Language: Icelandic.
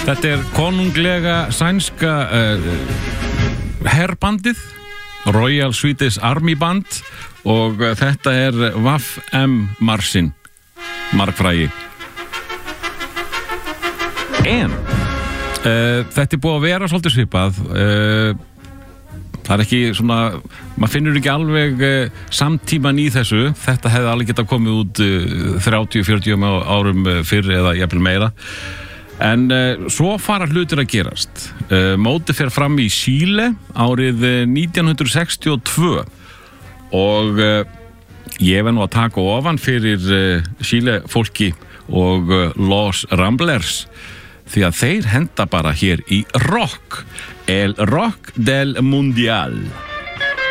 Þetta konunglega sænska herbandið Royal Swedish Army Band og þetta Waff-M Marsin margfrægi en þetta búið að vera svolítið svipað það ekki svona maður finnur ekki alveg samtíman í þessu þetta hefði alveg getað komið út 30-40 árum fyrr eða jafnvel meira en svo fara hlutir að gerast mótið fer fram í Chile árið 1962 og ég verð nú að taka ofan fyrir Chile fólki og Los Ramblers því að þeir henda bara hér í rock El Rock del Mundial